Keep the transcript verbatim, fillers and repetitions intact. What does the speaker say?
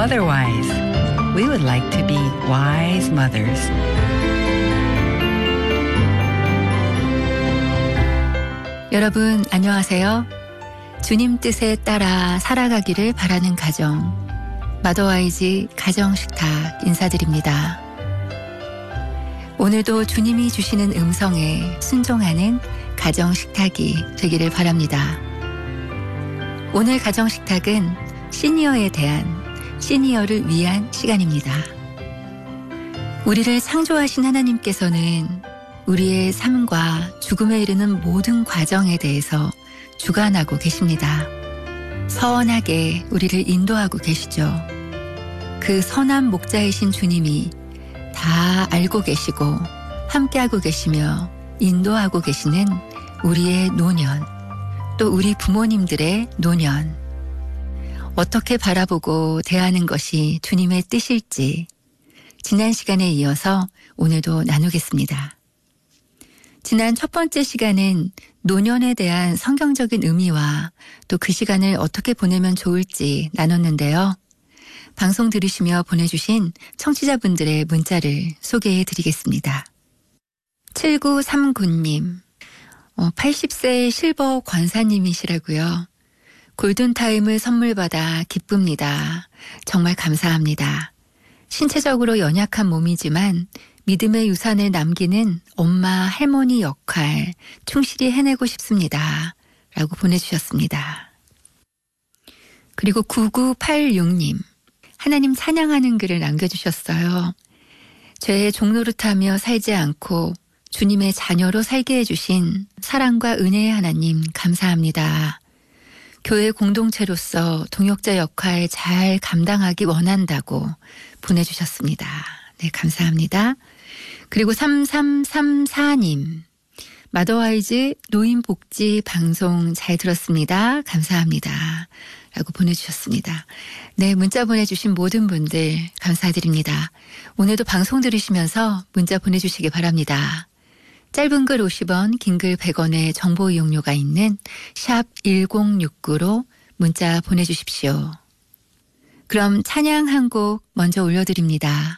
otherwise. We would like to be wise mothers. 여러분 안녕하세요. 주님 뜻에 따라 살아가기를 바라는 가정, 마더와이즈 가정식탁 인사드립니다. 오늘도 주님이 주시는 음성에 순종하는 가정식탁이 되기를 바랍니다. 오늘 가정식탁은 시니어에 대한, 시니어를 위한 시간입니다. 우리를 창조하신 하나님께서는 우리의 삶과 죽음에 이르는 모든 과정에 대해서 주관하고 계십니다. 선하게 우리를 인도하고 계시죠. 그 선한 목자이신 주님이 다 알고 계시고 함께하고 계시며 인도하고 계시는 우리의 노년, 또 우리 부모님들의 노년, 어떻게 바라보고 대하는 것이 주님의 뜻일지 지난 시간에 이어서 오늘도 나누겠습니다. 지난 첫 번째 시간은 노년에 대한 성경적인 의미와 또 그 시간을 어떻게 보내면 좋을지 나눴는데요. 방송 들으시며 보내주신 청취자분들의 문자를 소개해 드리겠습니다. 칠구삼구 님, 어, 팔십 세의 실버 권사님이시라고요. 골든타임을 선물 받아 기쁩니다. 정말 감사합니다. 신체적으로 연약한 몸이지만 믿음의 유산을 남기는 엄마, 할머니 역할 충실히 해내고 싶습니다. 라고 보내주셨습니다. 그리고 구구팔육 님, 하나님 찬양하는 글을 남겨주셨어요. 죄의 종노릇하며 살지 않고 주님의 자녀로 살게 해주신 사랑과 은혜의 하나님 감사합니다. 교회 공동체로서 동역자 역할 잘 감당하기 원한다고 보내주셨습니다. 네, 감사합니다. 그리고 삼삼삼사 님, 마더와이즈 노인복지 방송 잘 들었습니다. 감사합니다. 라고 보내주셨습니다. 네, 문자 보내주신 모든 분들 감사드립니다. 오늘도 방송 들으시면서 문자 보내주시기 바랍니다. 짧은 글 오십 원, 긴 글 백 원의 정보 이용료가 있는 샵 일공육구로 문자 보내주십시오. 그럼 찬양 한 곡 먼저 올려드립니다.